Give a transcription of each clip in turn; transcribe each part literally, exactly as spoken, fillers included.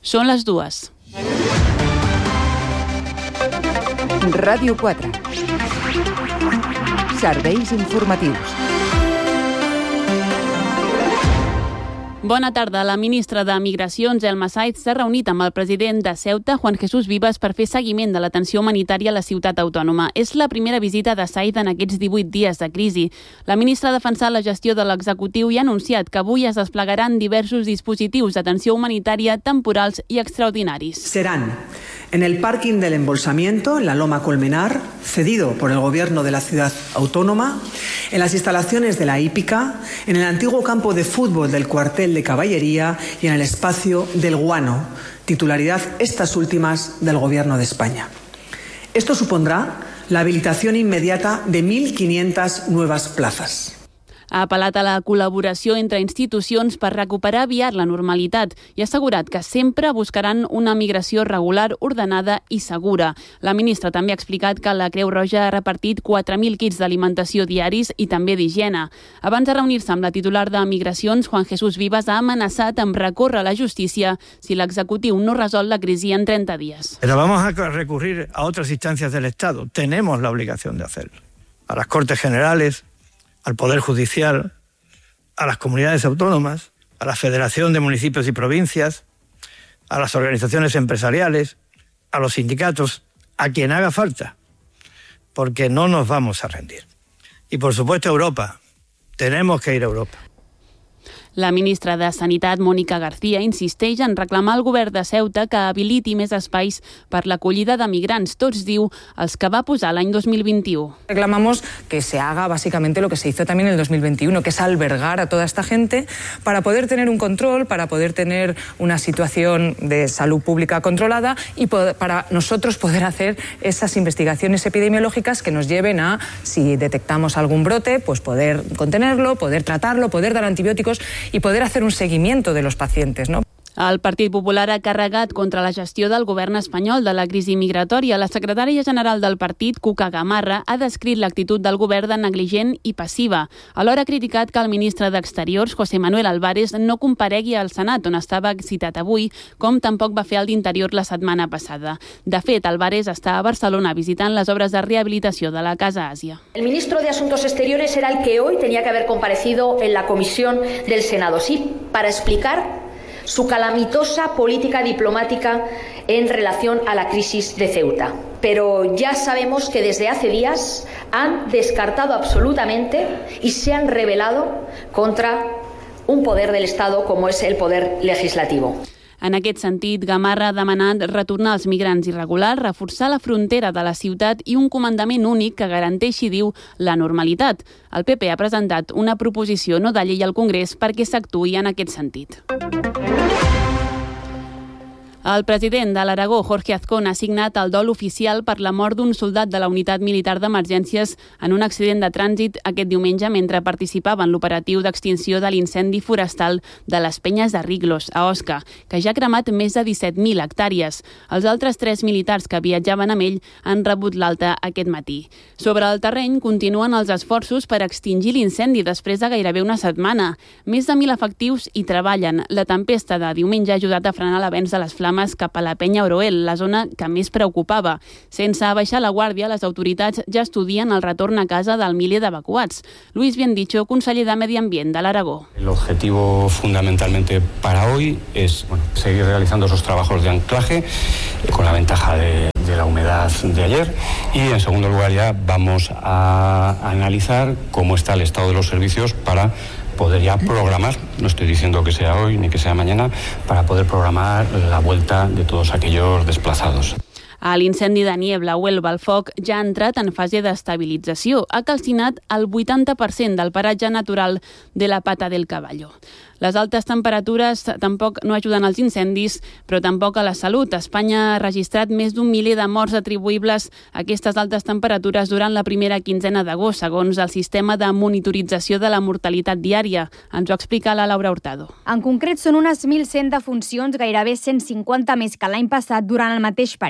Són les dues. Ràdio quatre. Serveis informatius. Bona tarda. La ministra de Migracions, Elma Saiz, s'ha reunit amb el president de Ceuta, Juan Jesús Vivas, per fer seguiment de l'atenció humanitària a la ciutat autònoma. És la primera visita de Saiz en aquests divuit dies de crisi. La ministra ha defensat la gestió de l'executiu i ha anunciat que avui es desplegaran diversos dispositius d'atenció humanitària temporals i extraordinaris. Serán en el parking del embolsamiento, en la Loma Colmenar, cedido por el gobierno de la ciudad autónoma, en las instalaciones de la hípica, en el antiguo campo de fútbol del cuartel de caballería y en el espacio del Guano, titularidad estas últimas del Gobierno de España. Esto supondrá la habilitación inmediata de mil quinientas nuevas plazas. Ha apel·lat a la col·laboració entre institucions per recuperar aviat la normalitat i ha assegurat que sempre buscaran una migració regular, ordenada i segura. La ministra també ha explicat que la Creu Roja ha repartit quatre mil kits d'alimentació diaris i també d'higiene. Abans de reunir-se amb la titular de Migracions, Juan Jesús Vivas, ha amenaçat amb recórrer a la justícia si l'executiu no resol la crisi en trenta dies. Pero vamos a recurrir a otras instancias del Estado. Tenemos la obligación de hacerlo. A las Cortes Generales, al Poder Judicial, a las comunidades autónomas, a la Federación de Municipios y Provincias, a las organizaciones empresariales, a los sindicatos, a quien haga falta, porque no nos vamos a rendir. Y por supuesto Europa, tenemos que ir a Europa. La ministra de Sanitat, Mónica García, insisteix en reclamar al govern de Ceuta que habiliti més espais per l'acollida de migrants, tots diu els que va posar l'any dos mil vint-i-u. Reclamamos que se haga básicamente lo que se hizo también en el dos mil veintiuno, que es albergar a toda esta gente para poder tener un control, para poder tener una situación de salud pública controlada y poder, para nosotros poder hacer esas investigaciones epidemiológicas que nos lleven a, si detectamos algún brote, pues poder contenerlo, poder tratarlo, poder dar antibióticos y poder hacer un seguimiento de los pacientes, ¿no? El Partit Popular ha carregat contra la gestió del govern espanyol de la crisi migratòria. La secretària general del partit, Cuca Gamarra, ha descrit l'actitud del govern de negligent i passiva. Alhora ha criticat que el ministre d'Exteriors, José Manuel Álvarez, no comparegui al Senat, on estava citat avui, com tampoc va fer el d'Interior la setmana passada. De fet, Álvarez està a Barcelona visitant les obres de rehabilitació de la Casa Àsia. El ministro de Asuntos Exteriores era el que hoy tenía que haber comparecido en la comisión del Senado, sí, para explicar su calamitosa política diplomática en relación a la crisis de Ceuta. Pero ya sabemos que desde hace días han descartado absolutamente y se han rebelado contra un poder del Estado como es el poder legislativo. En aquest sentit, Gamarra ha demanat retornar els migrants irregulars, reforçar la frontera de la ciutat i un comandament únic que garanteixi, diu, la normalitat. El P P ha presentat una proposició no de llei al Congrés perquè s'actuï en aquest sentit. El president de l'Aragó, Jorge Azcón, ha signat el dol oficial per la mort d'un soldat de la Unitat Militar d'Emergències en un accident de trànsit aquest diumenge mentre participava en l'operatiu d'extinció de l'incendi forestal de les Penyes de Riglos, a Osca, que ja ha cremat més de disset mil hectàrees. Els altres tres militars que viatjaven amb ell han rebut l'alta aquest matí. Sobre el terreny continuen els esforços per extingir l'incendi després de gairebé una setmana. Més de mil efectius hi treballen. La tempesta de diumenge ha ajudat a frenar l'avenç de les flames cap a la Penya Oroel, la zona que més preocupava. Sense abaixar la guàrdia, les autoritats ja estudien el retorn a casa del miler d'evacuats. Luis Biendicho, conseller de Medi Ambient de l'Aragó. El objetivo fundamentalmente para hoy es bueno, seguir realizando esos trabajos de anclaje eh, con la ventaja de, de la humedad de ayer y en segundo lugar ya vamos a analizar cómo está el estado de los servicios para poder ya programar, no estoy diciendo que sea hoy ni que sea mañana, para poder programar la vuelta de todos aquellos desplazados. A l'incendi de Niebla, Huelva, el foc ja ha entrat en fase d'estabilització. Ha calcinat el vuitanta per cent del paratge natural de la Pata del Caballo. Les altes temperatures tampoc no ajuden als incendis, però tampoc a la salut. Espanya ha registrat més d'un miler de morts atribuïbles a aquestes altes temperatures durant la primera quinzena d'agost, segons el sistema de monitorització de la mortalitat diària. Ens ho explica la Laura Hurtado. En concret, són unes mil cent defuncions, gairebé cent cinquanta més que l'any passat durant el mateix període.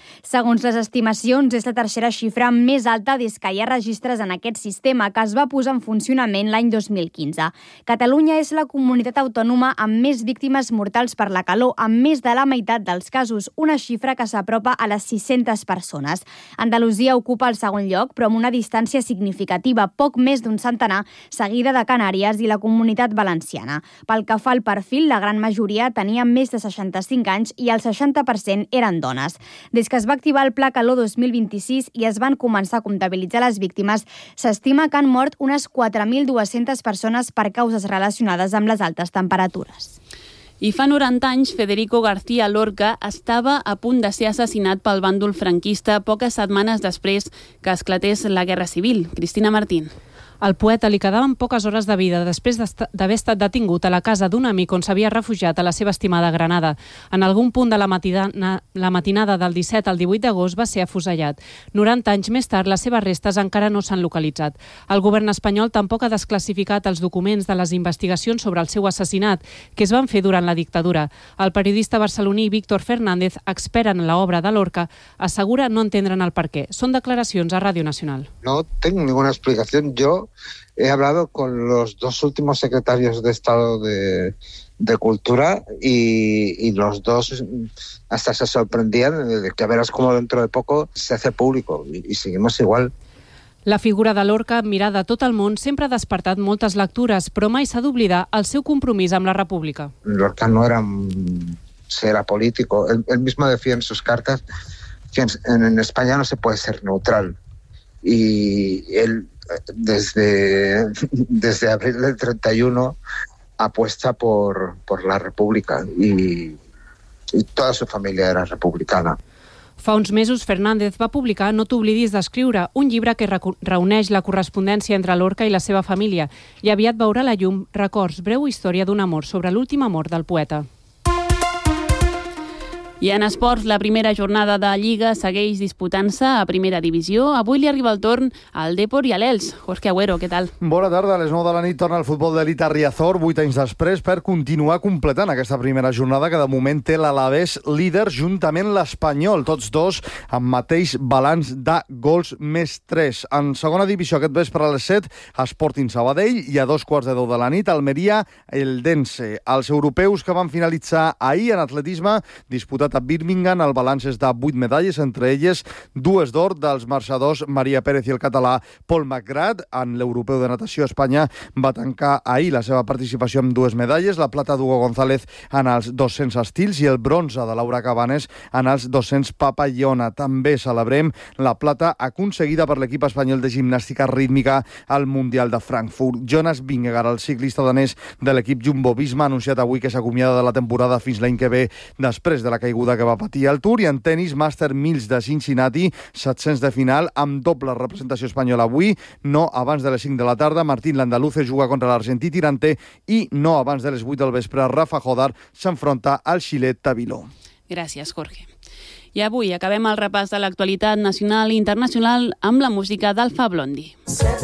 Segons les estimacions, és la tercera xifra més alta des que hi ha registres en aquest sistema, que es va posar en funcionament l'any dos mil quinze. Catalunya és la comunitat autònoma amb més víctimes mortals per la calor, amb més de la meitat dels casos, una xifra que s'apropa a les sis-centes persones. Andalusia ocupa el segon lloc, però amb una distància significativa, poc més d'un centenar, seguida de Canàries i la Comunitat Valenciana. Pel que fa al perfil, la gran majoria tenia més de seixanta-cinc anys i el seixanta per cent eren dones. Des que es va activar el Pla Calor dos mil vint-i-sis i es van començar a comptabilitzar les víctimes, s'estima que han mort unes quatre mil dues-centes persones per causes relacionades amb les altes temperatures. I fa noranta anys, Federico García Lorca estava a punt de ser assassinat pel bàndol franquista poques setmanes després que esclatés la Guerra Civil. Cristina Martín. Al poeta li quedaven poques hores de vida després d'haver estat detingut a la casa d'un amic on s'havia refugiat a la seva estimada Granada. En algun punt de la matinada, la matinada del disset al divuit d'agost va ser afusellat. noranta anys més tard, les seves restes encara no s'han localitzat. El govern espanyol tampoc ha desclassificat els documents de les investigacions sobre el seu assassinat, que es van fer durant la dictadura. El periodista barceloní Víctor Fernández, expert en l'obra de Lorca, assegura no entendre'n el perquè. Són declaracions a Ràdio Nacional. No tengo ninguna explicación. Yo he hablado con los dos últimos secretarios de Estado de, de Cultura y, y los dos hasta se sorprendían de que a verás cómo dentro de poco se hace público y, y seguimos igual. La figura de Lorca, mirada a tot el món, sempre ha despertat moltes lectures, però mai s'ha d'oblidar el seu compromís amb la República. Lorca no era, era político. Él, él mismo decía en sus cartas que en, en España no se puede ser neutral. Y él desde, desde abril del treinta y uno apuesta por, por la República y, y toda su familia era republicana. Fa uns mesos, Fernández va publicar No t'oblidis d'escriure, un llibre que reuneix la correspondència entre Lorca i la seva família i aviat veurà la llum Records, breu història d'un amor sobre l'últim amor del poeta. I en esports, la primera jornada de Lliga segueix disputant-se a primera divisió. Avui li arriba el torn al Depor i a l'Elx. Jorge Agüero, què tal? Bona tarda. A les nou de la nit torna el futbol d'elit a Riazor, vuit anys després, per continuar completant aquesta primera jornada que de moment té l'Alavés líder juntament l'Espanyol, tots dos amb mateix balanç de gols més tres. En segona divisió aquest vespre a les set, Sporting Sabadell i a dos quarts de deu de la nit, Almeria, Eldense. Els europeus que van finalitzar ahir en atletisme, disputat a Birmingham, el balanç és de vuit medalles, entre elles dues d'or dels marxadors Maria Pérez i el català Paul McGrath. En l'europeu de natació, Espanya va tancar ahir la seva participació amb dues medalles, la plata d'Hugo González en els dos-cents estils i el bronze de Laura Cabanes en els dos-cents papallona. També celebrem la plata aconseguida per l'equip espanyol de gimnàstica rítmica al Mundial de Frankfurt. Jonas Vingegaard, el ciclista danès de l'equip Jumbo-Visma, ha anunciat avui que s'acomiada de la temporada fins l'any que ve després de la caiguda que va patir al Tour. I en tenis, Master Mills de Cincinnati, set-cents de final amb doble representació espanyola avui, no abans de les cinc de la tarda. Martín Landaluce juga contra l'argentí Tirante i no abans de les vuit del vespre Rafa Jodar s'enfronta al xilè Tabiló. Gràcies, Jorge. I avui acabem el repàs de l'actualitat nacional i internacional amb la música d'Alfa Blondi.